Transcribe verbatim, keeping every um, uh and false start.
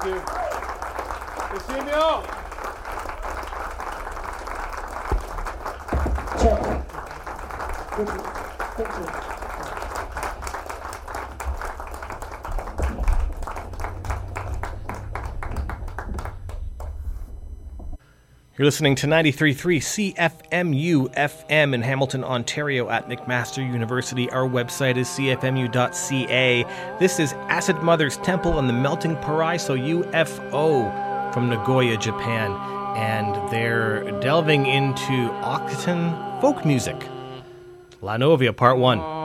you. Good seeing you all. Check. Thank you. Thank you. You're listening to ninety-three point three C F M U F M in Hamilton, Ontario at McMaster University. Our website is c f m u dot c a. This is Acid Mother's Temple and the Melting Paraiso U F O from Nagoya, Japan. And they're delving into Occitan folk music. La Novia, Part one.